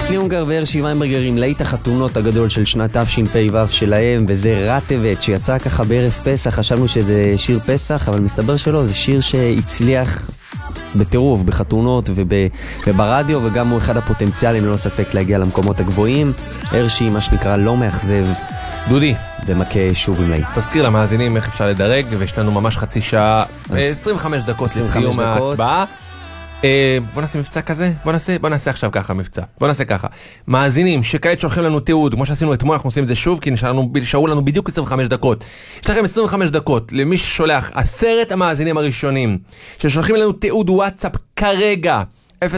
דפני אונגר והרשי ויינברגר עם להיט החתונות הגדול של שנת תשפ"ו שלהם, וזה רטבת שיצא ככה בערב פסח. חשבנו שזה שיר פסח, אבל מסתבר שלא, זה שיר שהצליח בטירוף בחתונות וברדיו, וגם הוא אחד הפוטנציאלים ללא ספק להגיע למקומות הגבוהים. הרשי מה שנקרא לא מאכזב. דודי, ומכה שוב עם להיט. תזכיר למאזינים איך אפשר לדרג, ויש לנו ממש חצי שעה, 25 דקות לסיום ההצבעה. בוא נעשה מבצע כזה, בוא נעשה עכשיו ככה מבצע, בוא נעשה ככה. מאזינים שכעת שולחים לנו תיעוד, כמו שעשינו אתמול, אנחנו עושים את זה שוב, כי נשארו לנו בדיוק 25 דקות. יש לכם 25 דקות למי ששולח 10 המאזינים הראשונים, ששולחים לנו תיעוד וואטסאפ כרגע, 051-505-1076,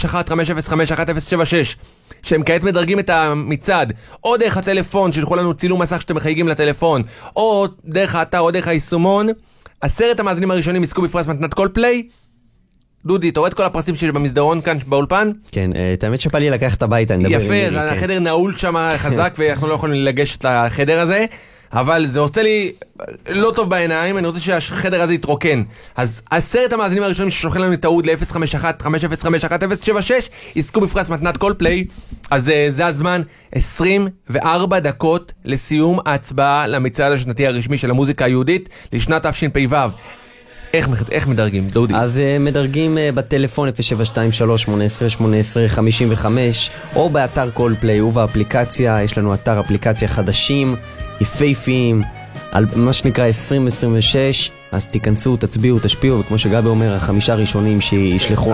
שהם כעת מדרגים את המצעד, או דרך הטלפון, שילכו לנו צילום מסך שאתם מחייגים לטלפון, או דרך האתר, או דרך היישומון. 10 המאזינים הראשונים יזכו בפרס מתנת קולפליי. דודי, אתה רואה את כל הפרסים שלי במסדרון כאן באולפן? כן, את האמת שפע לי לקחת הביתה, אני מדבר עם מירי. יפה, החדר נעול שם חזק, ואנחנו לא יכולים לגשת לחדר הזה, אבל זה עושה לי לא טוב בעיניים, אני רוצה שהחדר הזה יתרוקן. אז 10 המאזינים הראשונים ששולחים לנו תיעוד ל-051-505-1076 יזכו בפרס מתנת קולפליי. אז זה הזמן, 24 דקות לסיום ההצבעה למצעד השנתי הרשמי של המוזיקה היהודית לשנת תשפ"ו. איך מדרגים, דודי? אז מדרגים בטלפון 0723-18-18-55 או באתר קולפליי ובאפליקציה. יש לנו אתר אפליקציה חדשים, יפהפיים, על מה שנקרא 2026. אז תיכנסו, תצביעו, תשפיעו, וכמו שגבי אומר, 5 הראשונים שישלחו